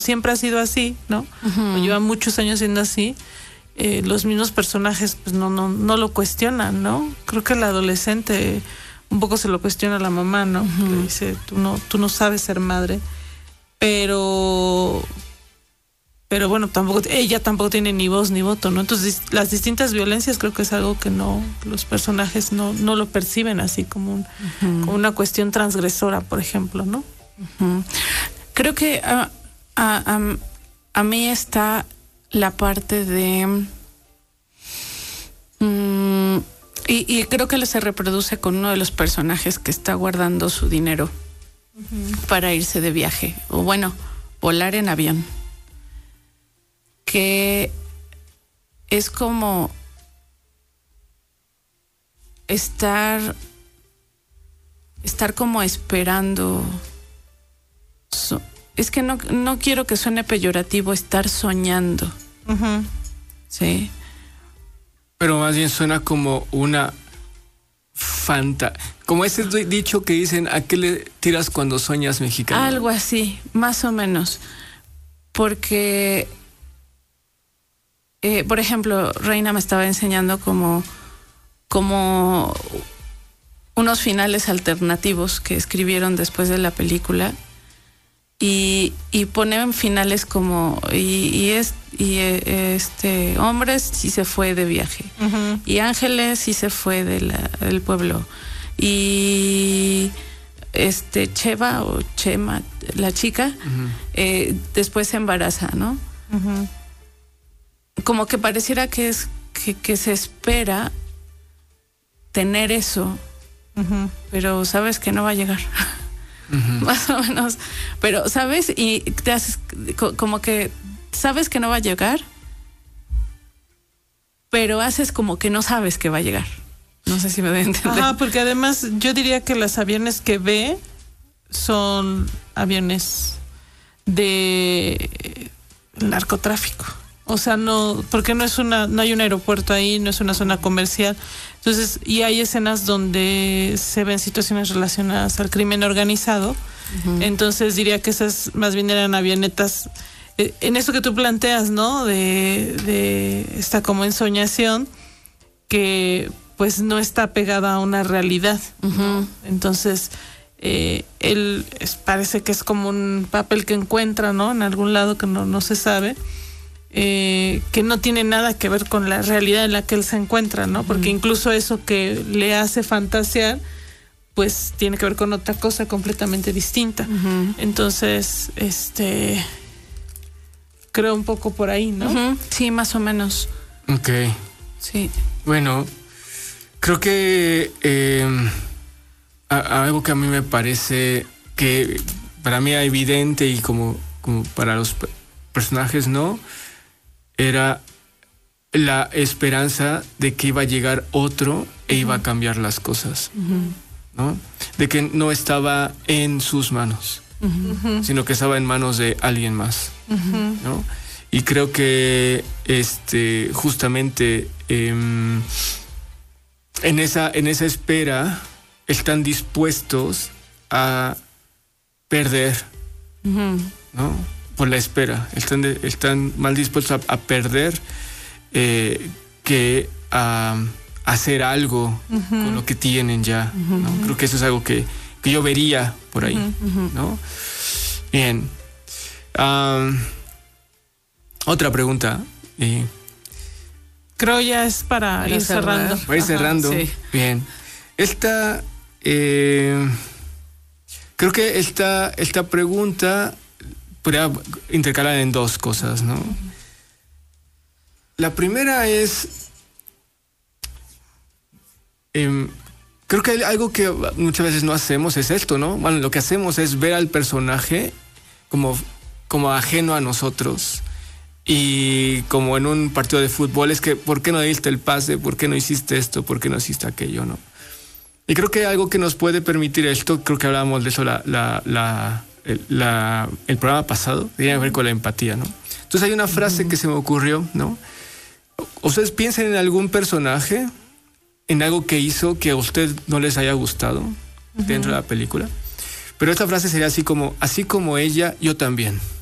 siempre ha sido así, ¿no? Uh-huh. Lleva muchos años siendo así. Los mismos personajes pues no lo cuestionan, ¿no? Creo que el adolescente un poco se lo cuestiona a la mamá, ¿no? Uh-huh. Le dice, tú no sabes ser madre, pero bueno, ella tampoco tiene ni voz ni voto, ¿no? Entonces las distintas violencias creo que es algo que los personajes no lo perciben así como, uh-huh. como una cuestión transgresora, por ejemplo, ¿no? Uh-huh. Creo que a mí está la parte de y creo que se reproduce con uno de los personajes que está guardando su dinero uh-huh. para irse de viaje, o bueno, volar en avión, que es como estar como esperando. Es que no quiero que suene peyorativo estar soñando. Uh-huh. Sí. Pero más bien suena como una como ese dicho que dicen, ¿a qué le tiras cuando sueñas, mexicano? Algo así, más o menos. Porque, por ejemplo, Reina me estaba enseñando como unos finales alternativos que escribieron después de la película. Y ponen finales como Hombres sí se fue de viaje, uh-huh. y Ángeles sí se fue del pueblo, y Chema, la chica, uh-huh. Después se embaraza, ¿no? Uh-huh. Como que pareciera que se espera tener eso, uh-huh. pero sabes que no va a llegar. Uh-huh. Más o menos, pero sabes, y te haces como que sabes que no va a llegar, pero haces como que no sabes que va a llegar. No sé si me doy a entender. Ajá, porque además yo diría que los aviones que ve son aviones de narcotráfico. O sea, porque no hay un aeropuerto ahí, no es una zona comercial. Entonces, y hay escenas donde se ven situaciones relacionadas al crimen organizado. Uh-huh. Entonces diría que esas más bien eran avionetas, en eso que tú planteas, ¿no? De esta como ensoñación que pues no está pegada a una realidad. Uh-huh. Entonces, él parece que es como un papel que encuentra, ¿no? En algún lado que no se sabe. Que no tiene nada que ver con la realidad en la que él se encuentra, ¿no? Porque incluso eso que le hace fantasear, pues tiene que ver con otra cosa completamente distinta. Uh-huh. Entonces, creo un poco por ahí, ¿no? Uh-huh. Sí, más o menos. Ok. Sí. Bueno, creo que algo que a mí me parece que para mí era evidente y como para los personajes, ¿no? Era la esperanza de que iba a llegar otro e iba a cambiar las cosas, uh-huh. ¿no? De que no estaba en sus manos, uh-huh. sino que estaba en manos de alguien más, uh-huh. ¿no? Y creo que justamente en esa espera están dispuestos a perder, uh-huh. ¿no? Por la espera, están más dispuestos a perder que a hacer algo uh-huh. con lo que tienen ya, uh-huh. ¿no? Creo que eso es algo que yo vería por ahí, uh-huh. ¿no? Bien. Otra pregunta. Creo ya es para ir cerrando. Para ir cerrando. Sí. Bien. Creo que esta pregunta podría intercalar en dos cosas, ¿no? La primera es, creo que algo que muchas veces no hacemos es esto, ¿no? Bueno, lo que hacemos es ver al personaje como ajeno a nosotros, y como en un partido de fútbol es que ¿por qué no diste el pase? ¿Por qué no hiciste esto? ¿Por qué no hiciste aquello? ¿No? Y creo que algo que nos puede permitir esto, creo que hablábamos de eso el programa pasado, tiene que ver con la empatía, ¿no? Entonces hay una frase que se me ocurrió, ¿no? Ustedes piensen en algún personaje, en algo que hizo que a usted no les haya gustado uh-huh. dentro de la película, pero esta frase sería así como ella, yo también.